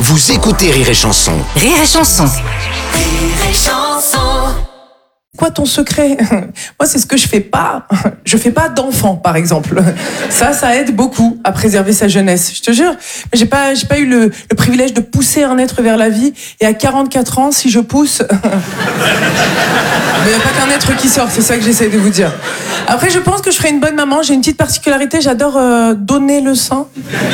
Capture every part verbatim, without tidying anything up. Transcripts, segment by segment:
Vous écoutez Rire et Chanson. Rire et Chanson. Rire et Chanson. Quoi ton secret? Moi, c'est ce que je fais pas. Je fais pas d'enfant, par exemple. Ça, ça aide beaucoup à préserver sa jeunesse. Je te jure. Mais j'ai pas, j'ai pas eu le, le privilège de pousser un être vers la vie. Et à quarante-quatre ans, si je pousse, il n'y a pas qu'un être qui sort. C'est ça que j'essaie de vous dire. Après, je pense que je ferai une bonne maman. J'ai une petite particularité. J'adore euh, donner le sein.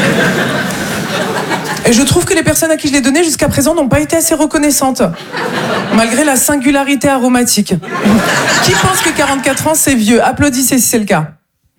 Et je trouve que les personnes à qui je l'ai donné jusqu'à présent n'ont pas été assez reconnaissantes, malgré la singularité aromatique. Qui pense que quarante-quatre ans, c'est vieux? Applaudissez si c'est le cas.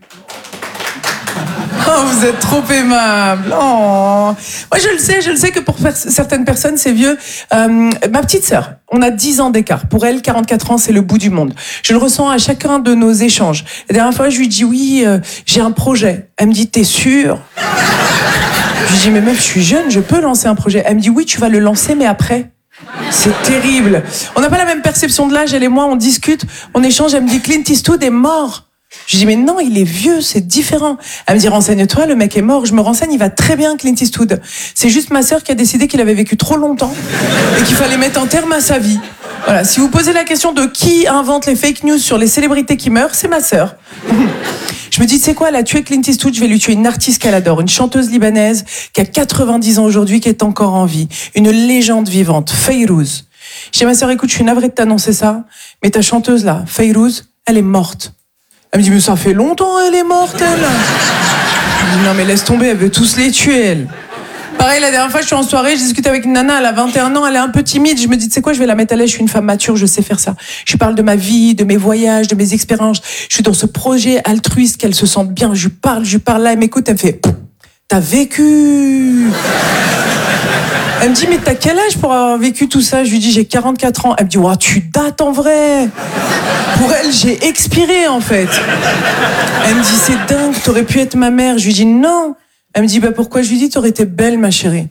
Oh, vous êtes trop aimable. Oh. Moi, je le sais, je le sais que pour per- certaines personnes, c'est vieux. Euh, ma petite sœur, on a dix ans d'écart. Pour elle, quarante-quatre ans, c'est le bout du monde. Je le ressens à chacun de nos échanges. La dernière fois, je lui dis oui, euh, j'ai un projet. Elle me dit, t'es sûre? Je lui dis, mais meuf, je suis jeune, je peux lancer un projet. Elle me dit, oui, tu vas le lancer, mais après. C'est terrible. On n'a pas la même perception de l'âge, elle et moi, on discute, on échange. Elle me dit, Clint Eastwood est mort. Je dis, mais non, il est vieux, c'est différent. Elle me dit, renseigne-toi, le mec est mort. Je me renseigne, il va très bien, Clint Eastwood. C'est juste ma sœur qui a décidé qu'il avait vécu trop longtemps et qu'il fallait mettre un terme à sa vie. Voilà, si vous posez la question de qui invente les fake news sur les célébrités qui meurent, c'est ma sœur. Je me dis, tu sais quoi, elle a tué Clint Eastwood, je vais lui tuer une artiste qu'elle adore, une chanteuse libanaise qui a quatre-vingt-dix ans aujourd'hui, qui est encore en vie. Une légende vivante, Fayrouz. Je dis à ma sœur, écoute, je suis navrée de t'annoncer ça, mais ta chanteuse là, Fayrouz, elle est morte. Elle me dit, mais ça fait longtemps, elle est morte, elle. Je dis, non mais laisse tomber, elle veut tous les tuer, elle. Pareil, la dernière fois, je suis en soirée, je discute avec une nana, elle a vingt et un ans, elle est un peu timide. Je me dis, tu sais quoi, je vais la mettre à l'aise, je suis une femme mature, je sais faire ça. Je lui parle de ma vie, de mes voyages, de mes expériences. Je suis dans ce projet altruiste, qu'elle se sente bien. Je lui parle, je lui parle là, elle m'écoute, elle me fait, t'as vécu. Elle me dit, mais t'as quel âge pour avoir vécu tout ça? Je lui dis, j'ai quarante-quatre ans. Elle me dit, ouah, tu dates en vrai. Pour elle, j'ai expiré en fait. Elle me dit, c'est dingue, t'aurais pu être ma mère. Je lui dis, non. Elle me dit, bah pourquoi? Je lui dis, t'aurais été belle, ma chérie.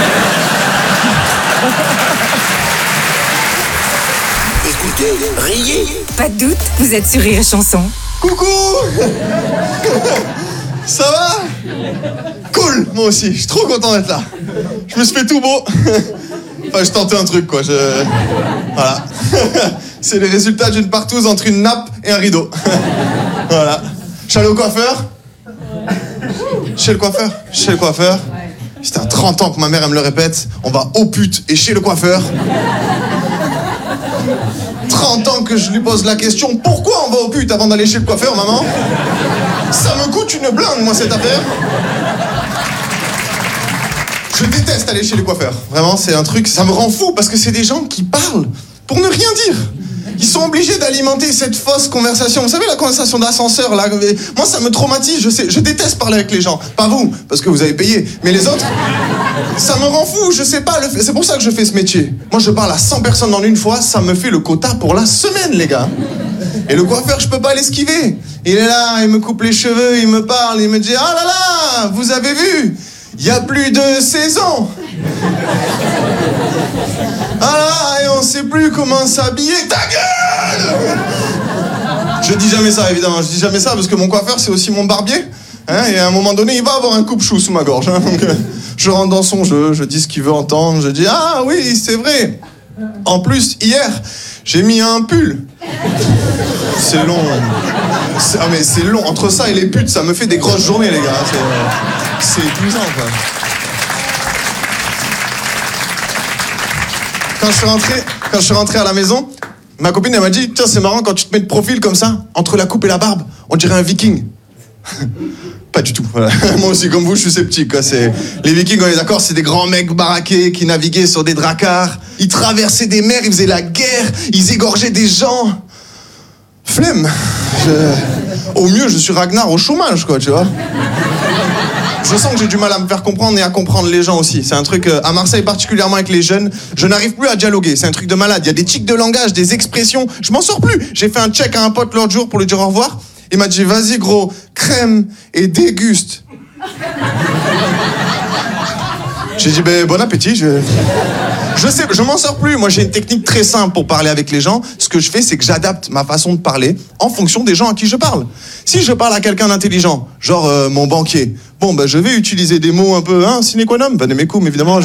Écoutez, riez. Pas de doute, vous êtes sur Rire et Chanson. Coucou. Ça va? Cool, moi aussi, je suis trop content d'être là. Je me suis fait tout beau. Enfin, je tentais un truc, quoi. Je... Voilà. C'est les résultats d'une partouze entre une nappe et un rideau. Voilà. Je suis allé au coiffeur. Chez le coiffeur Chez le coiffeur. C'était à trente ans que ma mère, elle me le répète. On va au pute et chez le coiffeur. trente ans que je lui pose la question, pourquoi on va au pute avant d'aller chez le coiffeur, maman? Ça me coûte une blinde, moi, cette affaire. Je déteste aller chez les coiffeurs. Vraiment, c'est un truc, ça me rend fou parce que c'est des gens qui parlent pour ne rien dire. Ils sont obligés d'alimenter cette fausse conversation. Vous savez, la conversation d'ascenseur, là, moi, ça me traumatise. Je sais, je déteste parler avec les gens. Pas vous, parce que vous avez payé. Mais les autres, ça me rend fou. Je sais pas. Le... C'est pour ça que je fais ce métier. Moi, je parle à cent personnes en une fois. Ça me fait le quota pour la semaine, les gars. Et le coiffeur, je peux pas l'esquiver. Il est là, il me coupe les cheveux, il me parle, il me dit, ah là là, vous avez vu, il y a plus de saison. Ah là, et on sait plus comment s'habiller. Ta gueule! Je dis jamais ça, évidemment. Je dis jamais ça parce que mon coiffeur, c'est aussi mon barbier. Hein, et à un moment donné, il va avoir un coupe-chou sous ma gorge. Hein, donc, euh, je rentre dans son jeu, je dis ce qu'il veut entendre. Je dis, ah oui, c'est vrai. En plus, hier, j'ai mis un pull. C'est long. C'est, ah mais c'est long. Entre ça et les putes, ça me fait des grosses journées, les gars. C'est, c'est épuisant, quoi. Quand je suis rentré, quand je suis rentré à la maison, ma copine, elle m'a dit, tiens, c'est marrant, quand tu te mets de profil comme ça, entre la coupe et la barbe, on dirait un viking. Pas du tout. Voilà. Moi aussi, comme vous, je suis sceptique, quoi. C'est... Les vikings, on est d'accord, c'est des grands mecs baraqués qui naviguaient sur des dracars. Ils traversaient des mers, ils faisaient la guerre, ils égorgeaient des gens. Flemme. Je... Au mieux, je suis Ragnar au chômage, quoi, tu vois. Je sens que j'ai du mal à me faire comprendre et à comprendre les gens aussi. C'est un truc, euh, à Marseille particulièrement avec les jeunes, je n'arrive plus à dialoguer. C'est un truc de malade. Il y a des tics de langage, des expressions. Je m'en sors plus. J'ai fait un check à un pote l'autre jour pour lui dire au revoir. Il m'a dit, vas-y gros, crème et déguste. J'ai dit, ben bon appétit. Je... Je sais, je m'en sors plus. Moi, j'ai une technique très simple pour parler avec les gens. Ce que je fais, c'est que j'adapte ma façon de parler en fonction des gens à qui je parle. Si je parle à quelqu'un d'intelligent, genre euh, mon banquier, bon, ben je vais utiliser des mots un peu, hein, sine qua non, vademecum, évidemment.